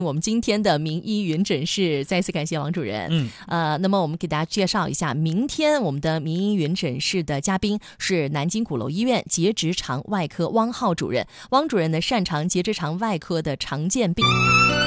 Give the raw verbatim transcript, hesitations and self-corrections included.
我们今天的名医云诊室，再次感谢王主任。 嗯， 呃，那么我们给大家介绍一下，明天我们的名医云诊室的嘉宾是南京鼓楼医院结直肠外科汪浩主任。汪主任呢，擅长结直肠外科的常见病。